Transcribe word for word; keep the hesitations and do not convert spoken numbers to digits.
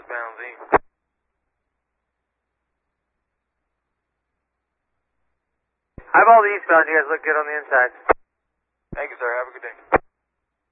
eastbound Z. I have all the eastbound. You guys look good on the inside. Thank you, sir. Have a good day.